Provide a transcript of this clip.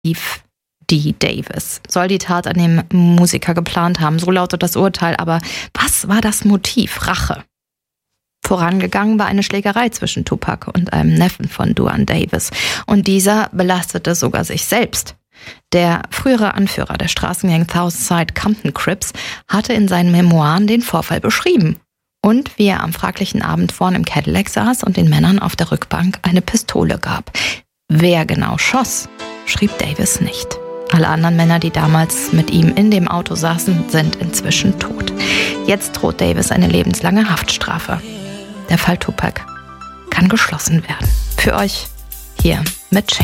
Steve D. Davis soll die Tat an dem Musiker geplant haben. So lautet das Urteil. Aber was war das Motiv? Rache. Vorangegangen war eine Schlägerei zwischen Tupac und einem Neffen von Duane Davis. Und dieser belastete sogar sich selbst. Der frühere Anführer der Straßengang Southside Compton Crips hatte in seinen Memoiren den Vorfall beschrieben. Und wie er am fraglichen Abend vorn im Cadillac saß und den Männern auf der Rückbank eine Pistole gab. Wer genau schoss, schrieb Davis nicht. Alle anderen Männer, die damals mit ihm in dem Auto saßen, sind inzwischen tot. Jetzt droht Davis eine lebenslange Haftstrafe. Der Fall Tupac kann geschlossen werden. Für euch hier mit Shane.